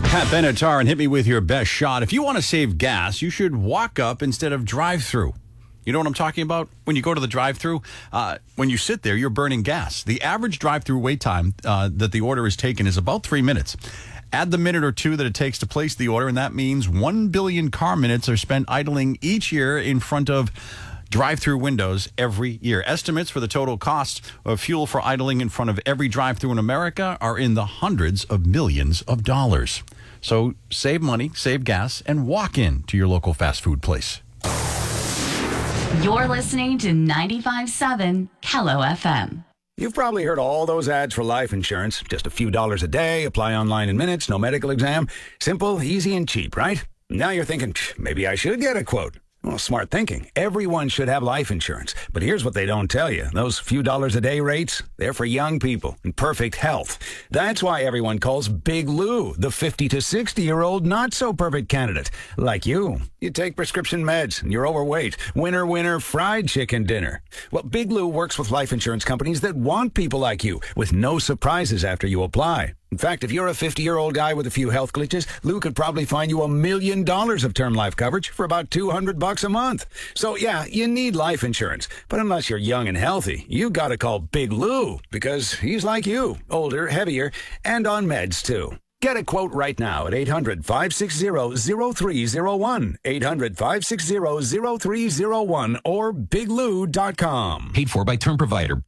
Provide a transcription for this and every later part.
Pat Benatar and hit me with your best shot. If you want to save gas, you should walk up instead of drive through. You know what I'm talking about? When you go to the drive-thru, when you sit there, you're burning gas. The average drive-thru wait time that the order is taken is about 3 minutes. Add the minute or two that it takes to place the order, and that means 1 billion car minutes are spent idling each year in front of drive-thru windows every year. Estimates for the total cost of fuel for idling in front of every drive-thru in America are in the hundreds of millions of dollars. So save money, save gas, and walk in to your local fast food place. You're listening to 95.7 Kello FM. You've probably heard all those ads for life insurance. Just a few dollars a day, apply online in minutes, no medical exam. Simple, easy, and cheap, right? Now you're thinking, maybe I should get a quote. Well, smart thinking. Everyone should have life insurance. But here's what they don't tell you. Those few dollars a day rates, they're for young people in perfect health. That's why everyone calls Big Lou the 50 to 60-year-old not-so-perfect candidate. Like you. You take prescription meds and you're overweight. Winner, winner, fried chicken dinner. Well, Big Lou works with life insurance companies that want people like you with no surprises after you apply. In fact, if you're a 50-year-old guy with a few health glitches, Lou could probably find you $1 million of term life coverage for about $200 a month. So, yeah, you need life insurance. But unless you're young and healthy, you got to call Big Lou because he's like you, older, heavier, and on meds, too. Get a quote right now at 800-560-0301, 800-560-0301, or biglou.com. Paid for by Term Provider.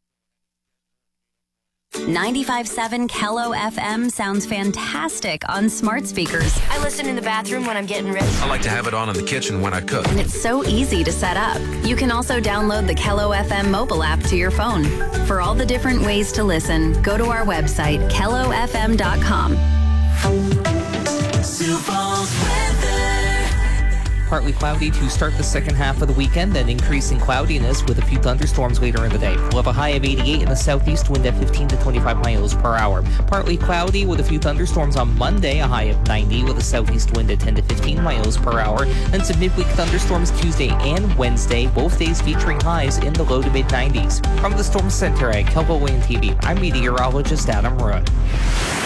95.7 Kello FM sounds fantastic on smart speakers. I listen in the bathroom when I'm getting ready. I like to have it on in the kitchen when I cook. And it's so easy to set up. You can also download the Kello FM mobile app to your phone. For all the different ways to listen, go to our website, kellofm.com. Sioux Falls weather. Partly cloudy to start the second half of the weekend, then increasing cloudiness with a few thunderstorms later in the day. We'll have a high of 88 in the southeast, wind at 15 to 25 miles per hour. Partly cloudy with a few thunderstorms on Monday, a high of 90 with a southeast wind at 10 to 15 miles per hour. Then some midweek thunderstorms Tuesday and Wednesday, both days featuring highs in the low to mid 90s. From the Storm Center at KELO WIN TV, I'm meteorologist Adam Root.